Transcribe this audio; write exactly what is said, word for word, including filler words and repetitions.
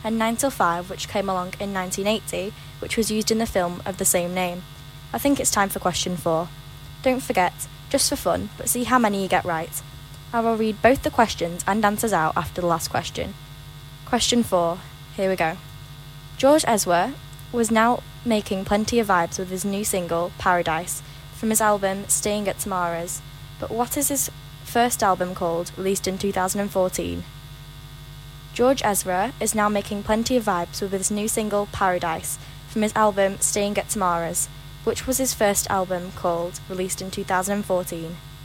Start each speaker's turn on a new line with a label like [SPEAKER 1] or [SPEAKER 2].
[SPEAKER 1] and nine till five, which came along in nineteen eighty, which was used in the film of the same name. I think it's time for question four. Don't forget, just for fun, but see how many you get right. I will read both the questions and answers out after the last question. Question four. Here we go. George Ezra was now making plenty of vibes with his new single, Paradise, from his album Staying at Tamara's. But what is his first album called, released in two thousand fourteen? George Ezra is now making plenty of vibes with his new single, Paradise, from his album Staying at Tamara's. Which was his first album called, released in two thousand fourteen?